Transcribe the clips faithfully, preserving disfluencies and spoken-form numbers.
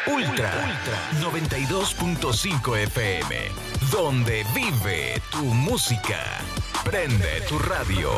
Ultra, Ultra noventa y dos punto cinco F M, donde vive tu música. Prende tu radio.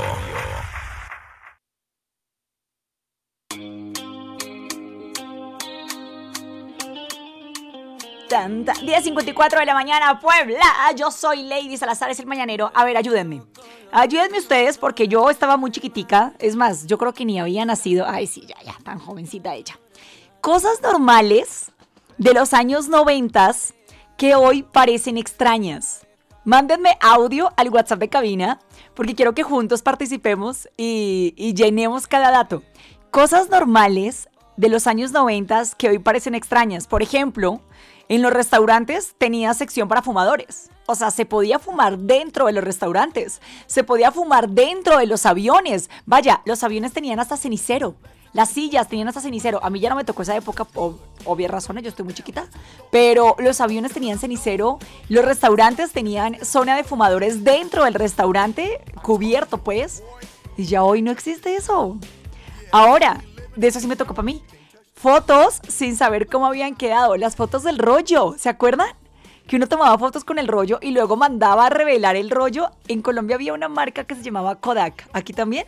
diez cincuenta y cuatro de la mañana, Puebla. Yo soy Lady Salazar, es el mañanero. A ver, ayúdenme. Ayúdenme ustedes porque yo estaba muy chiquitica. Es más, yo creo que ni había nacido. Ay, sí, ya, ya, tan jovencita ella. Cosas normales de los años noventas que hoy parecen extrañas. Mándenme audio al WhatsApp de cabina porque quiero que juntos participemos y, y llenemos cada dato. Cosas normales de los años noventas que hoy parecen extrañas. Por ejemplo, en los restaurantes tenía sección para fumadores. O sea, se podía fumar dentro de los restaurantes. Se podía fumar dentro de los aviones. Vaya, los aviones tenían hasta cenicero. Las sillas tenían hasta cenicero. A mí ya no me tocó esa época, por obvias razones, yo estoy muy chiquita. Pero los aviones tenían cenicero. Los restaurantes tenían zona de fumadores dentro del restaurante, cubierto pues. Y ya hoy no existe eso. Ahora, de eso sí me tocó para mí. Fotos sin saber cómo habían quedado. Las fotos del rollo, ¿se acuerdan? Que uno tomaba fotos con el rollo y luego mandaba a revelar el rollo. En Colombia había una marca que se llamaba Kodak. ¿Aquí también?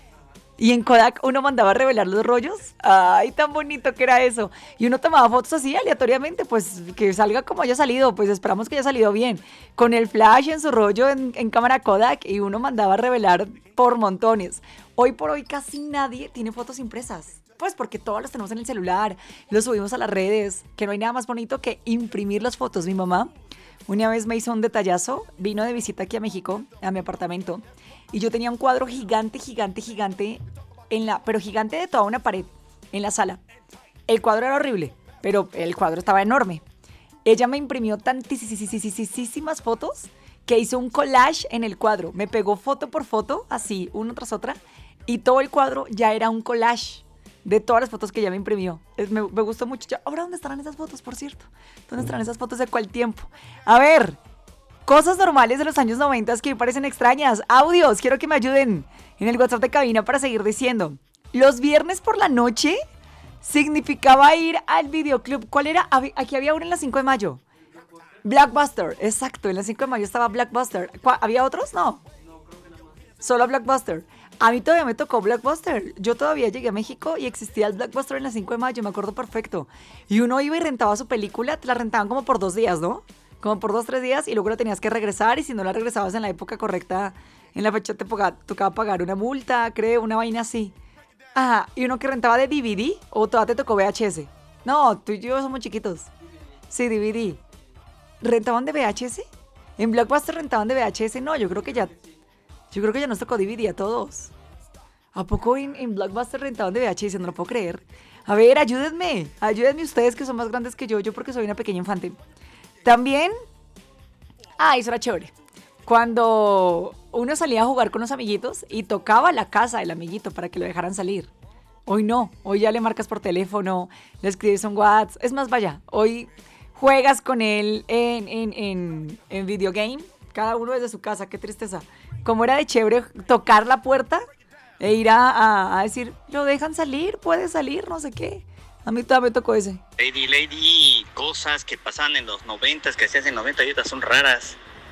Y en Kodak uno mandaba a revelar los rollos. ¡Ay, tan bonito que era eso! Y uno tomaba fotos así aleatoriamente, pues que salga como haya salido. Pues esperamos que haya salido bien. Con el flash en su rollo en, en cámara Kodak y uno mandaba a revelar por montones. Hoy por hoy casi nadie tiene fotos impresas. Pues porque todos los tenemos en el celular, los subimos a las redes, que no hay nada más bonito que imprimir las fotos. Mi mamá una vez me hizo un detallazo, vino de visita aquí a México, a mi apartamento, y yo tenía un cuadro gigante, gigante, gigante, en la, pero gigante de toda una pared, en la sala. El cuadro era horrible, pero el cuadro estaba enorme. Ella me imprimió tantísimas fotos que hizo un collage en el cuadro. Me pegó foto por foto, así, una tras otra, y todo el cuadro ya era un collage de todas las fotos que ella me imprimió. Me, me gustó mucho. Ahora, ¿dónde estarán esas fotos, por cierto? ¿Dónde estarán esas fotos de cuál tiempo? A ver, cosas normales de los años noventa que me parecen extrañas. Audios, quiero que me ayuden en el WhatsApp de cabina para seguir diciendo. Los viernes por la noche significaba ir al videoclub. ¿Cuál era? Aquí había uno en la cinco de mayo. Blockbuster, exacto. En la cinco de mayo estaba Blockbuster. ¿Había otros? No. Solo Blockbuster. A mí todavía me tocó Blockbuster. Yo todavía llegué a México y existía el Blockbuster en la cinco de mayo, me acuerdo perfecto. Y uno iba y rentaba su película, te la rentaban como por dos días, ¿no? Como por dos, tres días y luego la tenías que regresar y si no la regresabas en la época correcta, en la fecha te tocaba pagar una multa, creo, una vaina así. Ajá, y uno que rentaba de D V D o todavía te tocó V H S. No, tú y yo somos chiquitos. Sí, D V D. ¿Rentaban de V H S? ¿En Blockbuster rentaban de V H S? No, yo creo que ya... Yo creo que ya nos tocó D V D a todos. ¿A poco en, en Blockbuster rentaban de V H S? No lo puedo creer. A ver, ayúdenme. Ayúdenme ustedes que son más grandes que yo. Yo porque soy una pequeña infante. También... Ah, eso era chévere. Cuando uno salía a jugar con los amiguitos y tocaba la casa del amiguito para que lo dejaran salir. Hoy no. Hoy ya le marcas por teléfono, le escribes un WhatsApp. Es más, vaya, hoy juegas con él en, en, en, en videogame. Cada uno desde su casa. Qué tristeza. Como era de chévere tocar la puerta e ir a, a, a decir, ¿lo dejan salir? ¿Puede salir? No sé qué. A mí todavía me tocó ese. Lady, Lady, cosas que pasan en los noventas, que hacías en noventa y otras son raras.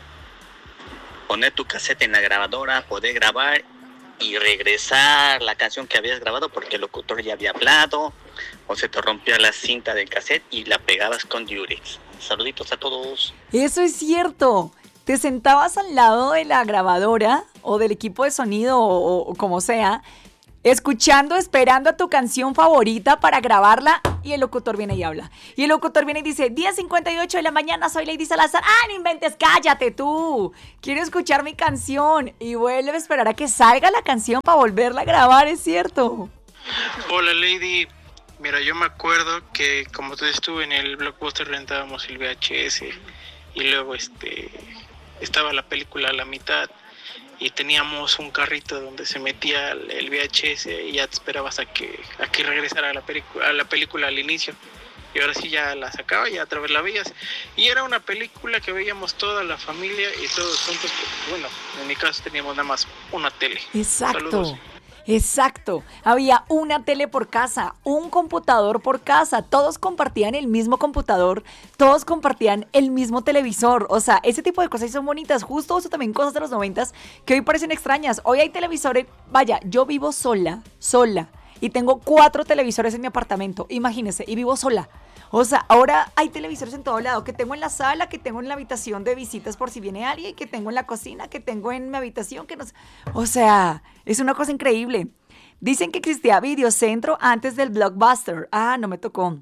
Poner tu cassette en la grabadora, poder grabar y regresar la canción que habías grabado porque el locutor ya había hablado, o se te rompió la cinta del cassette y la pegabas con Durex. Saluditos a todos. Eso es cierto. Te sentabas al lado de la grabadora o del equipo de sonido o, o como sea, escuchando, esperando a tu canción favorita para grabarla y el locutor viene y habla. Y el locutor viene y dice, diez cincuenta y ocho de la mañana, soy Lady Salazar. ¡Ah, no inventes! ¡Cállate tú! Quiero escuchar mi canción. Y vuelve a esperar a que salga la canción para volverla a grabar, es cierto. Hola, Lady. Mira, yo me acuerdo que como tú estuve en el Blockbuster rentábamos el V H S y luego este... estaba la película a la mitad y teníamos un carrito donde se metía el V H S y ya te esperabas a que a que regresara a la, pericu- a la película al inicio. Y ahora sí ya la sacaba y otra vez la veías. Y era una película que veíamos toda la familia y todos juntos. Bueno, en mi caso teníamos nada más una tele. Exacto. Saludos. Exacto, había una tele por casa, un computador por casa, todos compartían el mismo computador, todos compartían el mismo televisor, o sea, ese tipo de cosas son bonitas, justo eso también cosas de los noventas que hoy parecen extrañas. Hoy hay televisores, vaya, yo vivo sola, sola, y tengo cuatro televisores en mi apartamento, imagínense, y vivo sola. O sea, ahora hay televisores en todo lado, que tengo en la sala, que tengo en la habitación de visitas por si viene alguien, que tengo en la cocina, que tengo en mi habitación, que no sé. O sea, es una cosa increíble. Dicen que existía Videocentro antes del Blockbuster. Ah, no me tocó.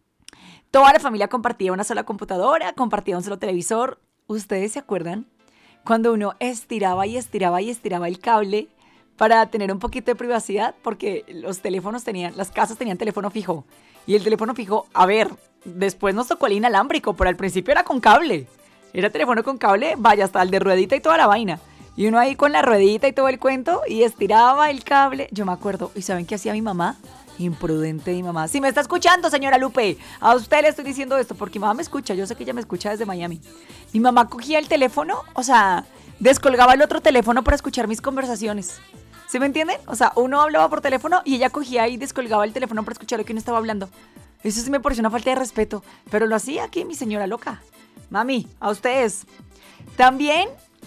Toda la familia compartía una sola computadora, compartía un solo televisor. ¿Ustedes se acuerdan? Cuando uno estiraba y estiraba y estiraba el cable para tener un poquito de privacidad, porque los teléfonos tenían, las casas tenían teléfono fijo. Y el teléfono fijo, a ver, después nos tocó el inalámbrico, pero al principio era con cable. Era teléfono con cable, vaya, hasta el de ruedita y toda la vaina. Y uno ahí con la ruedita y todo el cuento, y estiraba el cable. Yo me acuerdo, ¿y saben qué hacía mi mamá? Imprudente mi mamá. Si me está escuchando, señora Lupe, a usted le estoy diciendo esto, porque mi mamá me escucha, yo sé que ella me escucha desde Miami. Mi mamá cogía el teléfono, o sea, descolgaba el otro teléfono para escuchar mis conversaciones. ¿Sí me entienden? O sea, uno hablaba por teléfono y ella cogía y descolgaba el teléfono para escuchar lo que uno estaba hablando. Eso sí me pareció una falta de respeto, pero lo hacía aquí mi señora loca. Mami, a ustedes. También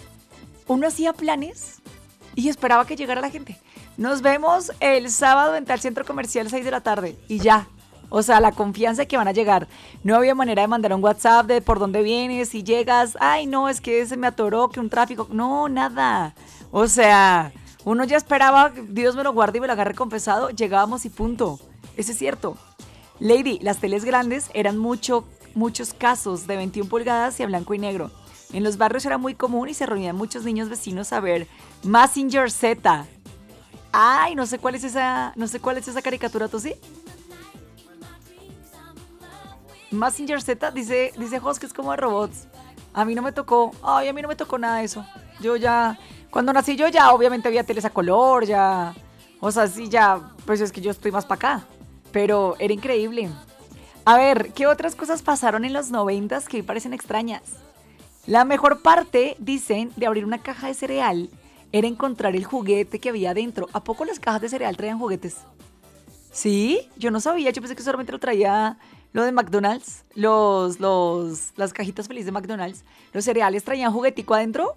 uno hacía planes y esperaba que llegara la gente. Nos vemos el sábado en tal centro comercial seis de la tarde y ya. O sea, la confianza de que van a llegar. No había manera de mandar un WhatsApp de por dónde vienes, si llegas. Ay, no, es que se me atoró, que un tráfico. No, nada. O sea, uno ya esperaba, Dios me lo guarde y me lo agarre confesado, llegábamos y punto. Eso es cierto. Lady, las teles grandes eran mucho, muchos casos de veintiuna pulgadas y a blanco y negro. En los barrios era muy común y se reunían muchos niños vecinos a ver Mazinger Z. Ay, no sé cuál es esa, no sé cuál es esa caricatura, ¿tú sí? Mazinger Z, dice, dice Jos que es como de robots. A mí no me tocó, ay, a mí no me tocó nada de eso. Yo ya, cuando nací yo ya obviamente había teles a color, ya, o sea, sí, ya, pues es que yo estoy más para acá. Pero era increíble. A ver, ¿qué otras cosas pasaron en los noventas que me parecen extrañas? La mejor parte, dicen, de abrir una caja de cereal era encontrar el juguete que había adentro. ¿A poco las cajas de cereal traían juguetes? ¿Sí? Yo no sabía, yo pensé que solamente lo traía lo de McDonald's, los, los, las cajitas felices de McDonald's. ¿Los cereales traían juguetico adentro?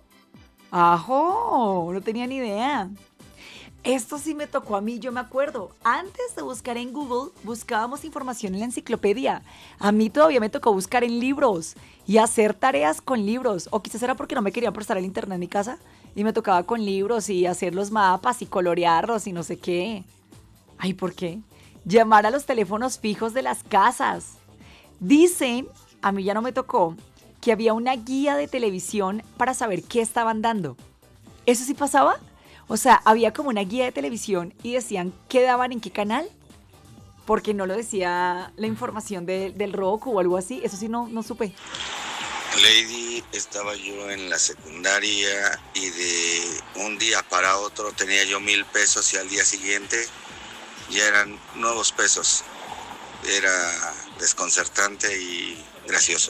¡Ajo! No tenía ni idea. Esto sí me tocó a mí, yo me acuerdo. Antes de buscar en Google, buscábamos información en la enciclopedia. A mí todavía me tocó buscar en libros y hacer tareas con libros. O quizás era porque no me querían prestar el internet en mi casa y me tocaba con libros y hacer los mapas y colorearlos y no sé qué. Ay, ¿por qué? Llamar a los teléfonos fijos de las casas. Dicen, a mí ya no me tocó, que había una guía de televisión para saber qué estaban dando. ¿Eso sí pasaba? O sea, había como una guía de televisión y decían qué daban en qué canal, porque no lo decía la información de, del Roku o algo así. Eso sí no, no supe. Lady, estaba yo en la secundaria y de un día para otro tenía yo mil pesos y al día siguiente ya eran nuevos pesos. Era desconcertante y gracioso.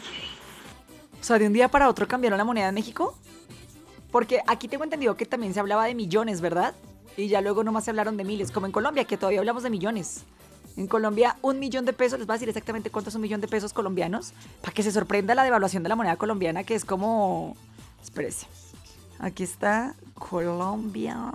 O sea, de un día para otro cambiaron la moneda en México. Porque aquí tengo entendido que también se hablaba de millones, ¿verdad? Y ya luego nomás se hablaron de miles, como en Colombia, que todavía hablamos de millones. En Colombia, un millón de pesos, les voy a decir exactamente cuánto es un millón de pesos colombianos, para que se sorprenda la devaluación de la moneda colombiana, que es como... Espérese. Aquí está Colombia.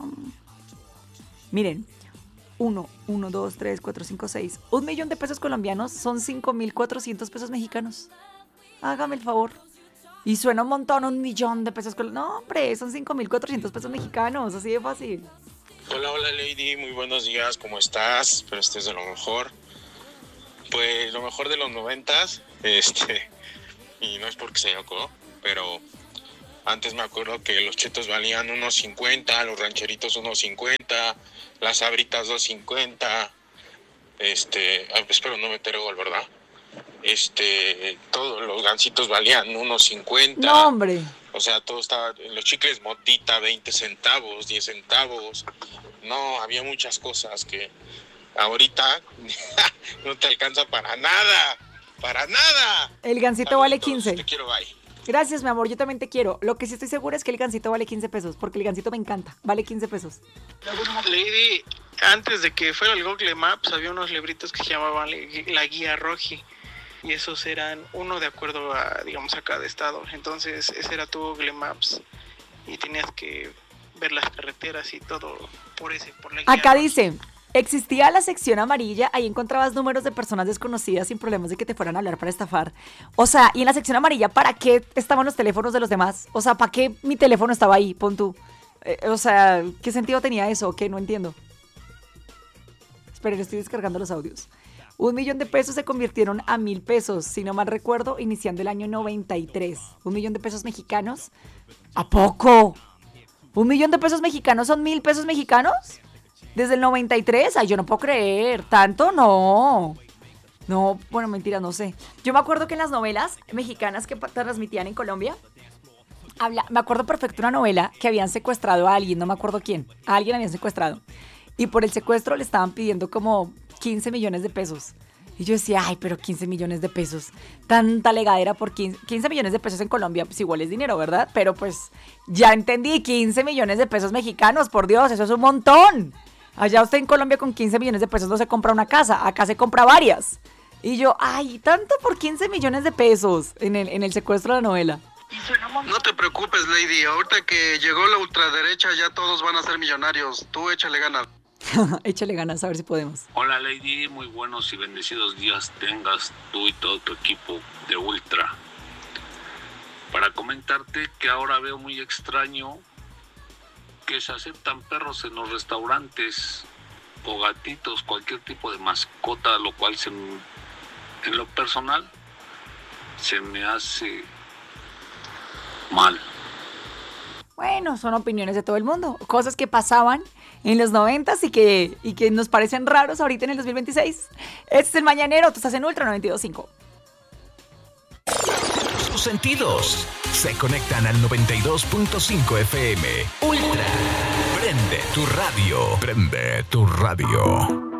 Miren, uno, uno, dos, tres, cuatro, cinco, seis. Un millón de pesos colombianos son cinco mil cuatrocientos pesos mexicanos. Hágame el favor. Y suena un montón, un millón de pesos. No, hombre, son cinco mil cuatrocientos pesos mexicanos, así de fácil. Hola, hola Lady, muy buenos días, ¿cómo estás? Espero estés de lo mejor. Pues lo mejor de los noventas, este, y no es porque se loco, pero antes me acuerdo que los chetos valían unos cincuenta, los rancheritos unos cincuenta, las sabritas dos cincuenta, este, espero no meter gol, ¿verdad? Este, todos los gancitos valían unos cincuenta. No, hombre. O sea, todo estaba, los chicles motita, veinte centavos, diez centavos. No, había muchas cosas que ahorita no te alcanza para nada, para nada. El gancito vale quince. Te quiero, bye. Gracias, mi amor, yo también te quiero. Lo que sí estoy segura es que el gansito vale quince pesos, porque el gansito me encanta, vale quince pesos. Lady, antes de que fuera el Google Maps, había unos libritos que se llamaban la guía Roji. Y esos eran uno de acuerdo a, digamos, a cada estado. Entonces, ese era tu Google Maps. Y tenías que ver las carreteras y todo por ese, por la guía. Acá dice, existía la sección amarilla, ahí encontrabas números de personas desconocidas sin problemas de que te fueran a hablar para estafar. O sea, y en la sección amarilla, ¿para qué estaban los teléfonos de los demás? O sea, ¿para qué mi teléfono estaba ahí? Pon tú. Eh, o sea, ¿qué sentido tenía eso? ¿Qué? No entiendo. Esperen, estoy descargando los audios. Un millón de pesos se convirtieron a mil pesos, si no mal recuerdo, iniciando el año noventa y tres. Un millón de pesos mexicanos. ¿A poco? ¿Un millón de pesos mexicanos son mil pesos mexicanos? ¿Desde el noventa y tres? Ay, yo no puedo creer. ¿Tanto? No. No, bueno, mentira, no sé. Yo me acuerdo que en las novelas mexicanas que transmitían en Colombia, habla, me acuerdo perfecto una novela que habían secuestrado a alguien, no me acuerdo quién. A alguien habían secuestrado. Y por el secuestro le estaban pidiendo como quince millones de pesos. Y yo decía, ay, pero quince millones de pesos. Tanta legadera por quince, quince millones de pesos en Colombia, pues igual es dinero, ¿verdad? Pero pues ya entendí, quince millones de pesos mexicanos, por Dios, eso es un montón. Allá usted en Colombia con quince millones de pesos no se compra una casa, acá se compra varias. Y yo, ay, tanto por quince millones de pesos en el, en el secuestro de la novela. No te preocupes, Lady, ahorita que llegó la ultraderecha ya todos van a ser millonarios. Tú échale ganas. Échale ganas, a ver si podemos. Hola Lady, muy buenos y bendecidos días tengas tú y todo tu equipo de Ultra. Para comentarte que ahora veo muy extraño que se aceptan perros en los restaurantes o gatitos, cualquier tipo de mascota, lo cual se, en lo personal se me hace mal. Bueno, son opiniones de todo el mundo, cosas que pasaban en los noventas y que, y que nos parecen raros ahorita en el dos mil veintiséis. Este es el Mañanero, tú estás en Ultra noventa y dos punto cinco. Tus sentidos se conectan al noventa y dos punto cinco F M. Ultra. Prende tu radio. Prende tu radio.